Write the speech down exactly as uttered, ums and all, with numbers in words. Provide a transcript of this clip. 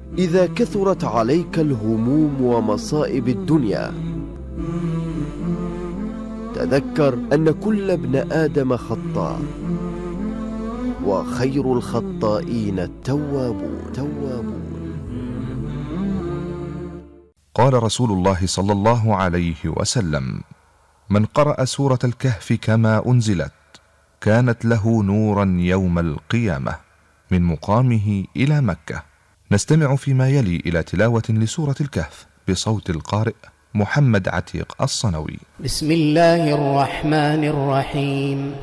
إذا كثرت عليك الهموم ومصائب الدنيا تذكر أن كل ابن آدم خطاء، وخير الخطائين التوابون. توابون. قال رسول الله صلى الله عليه وسلم: من قرأ سورة الكهف كما أنزلت كانت له نورا يوم القيامة من مقامه إلى مكة. نستمع فيما يلي إلى تلاوة لسورة الكهف بصوت القارئ محمد عتيق الصنوي. بسم الله الرحمن الرحيم.